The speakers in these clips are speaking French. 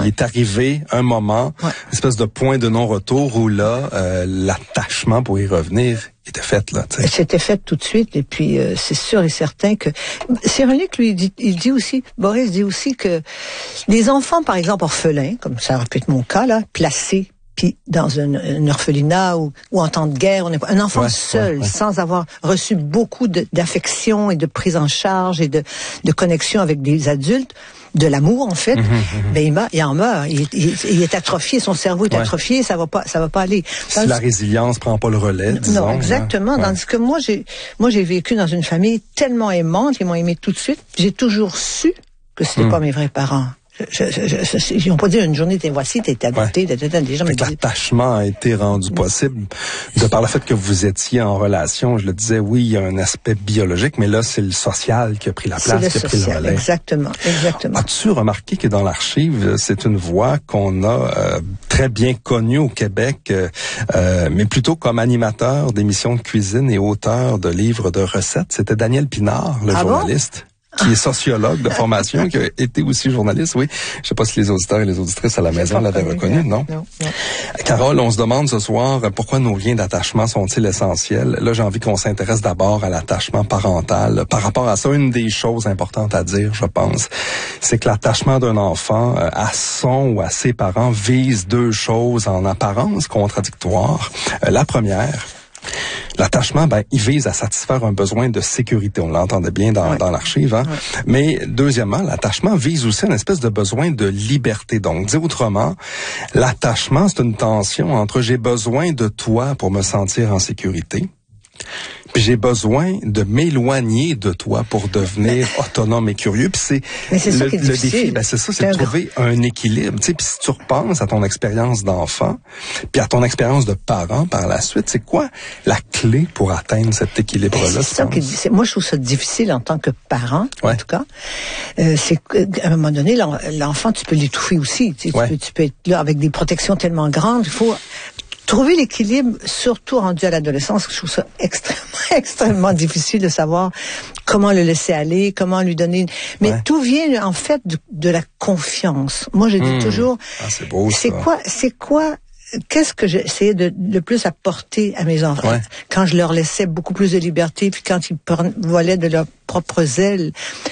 est arrivé un moment, une espèce de point de non-retour où là, l'attachement pour y revenir était fait, là. T'sais. C'était fait tout de suite, et puis c'est sûr et certain que Cyrulnik, lui, il dit aussi, Boris dit aussi que les enfants, par exemple, orphelins, comme ça aurait pu être mon cas, là, placés puis dans un orphelinat ou en temps de guerre, un enfant seul, sans avoir reçu beaucoup d'affection et de prise en charge et de connexion avec des adultes, de l'amour en fait, ben il en meurt, il est atrophié, son cerveau est atrophié, ça va pas aller. Si la résilience prend pas le relais, disons. Non, exactement. Tandis que moi j'ai vécu dans une famille tellement aimante, ils m'ont aimé tout de suite. J'ai toujours su que c'était pas mes vrais parents. Ils n'ont pas dit une journée, voici, t'es adopté, des gens me disent. L'attachement a été rendu possible de par le fait que vous étiez en relation. Je le disais, oui, il y a un aspect biologique, mais là, c'est le social qui a pris la place, qui a pris le relais. Exactement. As-tu remarqué que dans l'archive, c'est une voix qu'on a très bien connue au Québec, mais plutôt comme animateur d'émissions de cuisine et auteur de livres de recettes? C'était Daniel Pinard, le journaliste. Qui est sociologue de formation, qui a été aussi journaliste, oui. Je sais pas si les auditeurs et les auditrices à la maison l'avaient reconnu, non? Non. Carole, on se demande ce soir pourquoi nos liens d'attachement sont-ils essentiels. Là, j'ai envie qu'on s'intéresse d'abord à l'attachement parental. Par rapport à ça, une des choses importantes à dire, je pense, c'est que l'attachement d'un enfant à son ou à ses parents vise deux choses en apparence contradictoires. La première, l'attachement, il vise à satisfaire un besoin de sécurité. On l'entendait bien dans l'archive, hein. Mais deuxièmement, l'attachement vise aussi une espèce de besoin de liberté. Donc, dit autrement, l'attachement, c'est une tension entre j'ai besoin de toi pour me sentir en sécurité, puis j'ai besoin de m'éloigner de toi pour devenir autonome et curieux. Puis c'est le défi, c'est ça, c'est de trouver un équilibre. Tu sais, puis si tu repenses à ton expérience d'enfant, puis à ton expérience de parent par la suite, c'est quoi la clé pour atteindre cet équilibre-là? Moi, je trouve ça difficile en tant que parent, en tout cas. C'est qu'à un moment donné, l'enfant, tu peux l'étouffer aussi. Tu peux être là avec des protections tellement grandes. Il faut trouver l'équilibre, surtout rendu à l'adolescence. Je trouve ça extrêmement difficile de savoir comment le laisser aller, comment lui donner. Mais tout vient en fait de la confiance. Moi, je dis toujours, c'est beau, c'est quoi qu'est-ce que j'essayais de le plus apporter à mes enfants quand je leur laissais beaucoup plus de liberté, puis quand ils volaient de leurs propres ailes.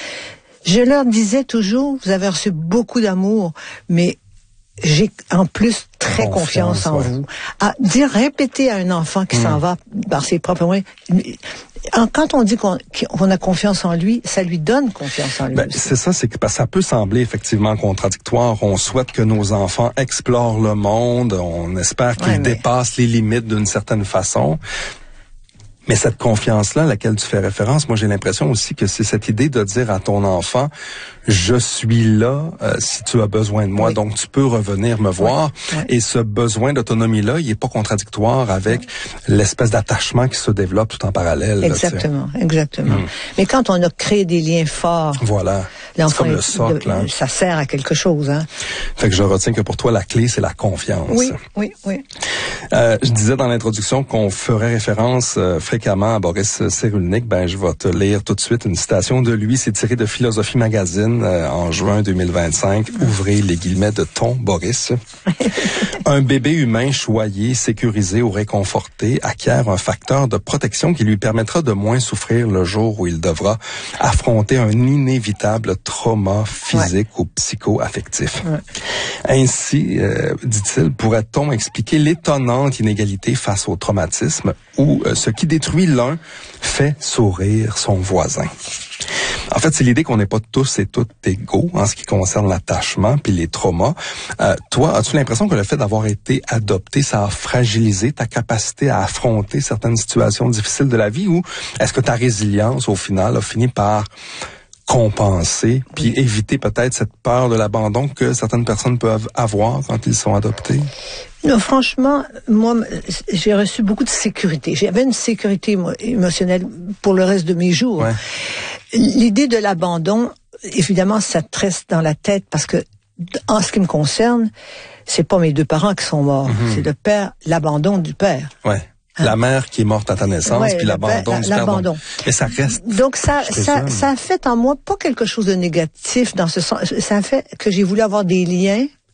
Je leur disais toujours, vous avez reçu beaucoup d'amour, mais j'ai en plus très confiance en vous. Répéter à un enfant qui s'en va par ses propres moyens. Quand on dit qu'on a confiance en lui, ça lui donne confiance en lui. C'est ça, c'est que ça peut sembler effectivement contradictoire. On souhaite que nos enfants explorent le monde, on espère qu'ils dépassent les limites d'une certaine façon. Mais cette confiance-là à laquelle tu fais référence, moi j'ai l'impression aussi que c'est cette idée de dire à ton enfant, je suis là si tu as besoin de moi, donc tu peux revenir me voir. Et ce besoin d'autonomie-là, il est pas contradictoire avec l'espèce d'attachement qui se développe tout en parallèle. Exactement. Mais quand on a créé des liens forts, c'est comme le socle. Ça sert à quelque chose. Hein. Fait que je retiens que pour toi, la clé, c'est la confiance. Oui. Je disais dans l'introduction qu'on ferait référence fréquemment à Boris Cyrulnik. Je vais te lire tout de suite une citation de lui. C'est tiré de Philosophie Magazine en juin 2025. Ouvrez les guillemets de ton Boris. Un bébé humain choyé, sécurisé ou réconforté acquiert un facteur de protection qui lui permettra de moins souffrir le jour où il devra affronter un inévitable trauma physique ou psycho-affectif. Ainsi, dit-il, pourrait-on expliquer l'étonnante inégalité face au traumatisme où ce qui détruit l'un fait sourire son voisin. En fait, c'est l'idée qu'on n'est pas tous et toutes égaux en ce qui concerne l'attachement puis les traumas. Toi, as-tu l'impression que le fait d'avoir été adopté, ça a fragilisé ta capacité à affronter certaines situations difficiles de la vie, ou est-ce que ta résilience, au final, a fini par compenser puis éviter peut-être cette peur de l'abandon que certaines personnes peuvent avoir quand ils sont adoptés? Non, franchement, moi, j'ai reçu beaucoup de sécurité. J'avais une sécurité émotionnelle pour le reste de mes jours. L'idée de l'abandon, évidemment, ça te reste dans la tête parce que, en ce qui me concerne, c'est pas mes deux parents qui sont morts. C'est l'abandon du père. La mère qui est morte à ta naissance, puis l'abandon du père. Et ça reste. Donc ça a fait en moi pas quelque chose de négatif dans ce sens. Ça a fait que j'ai voulu avoir des liens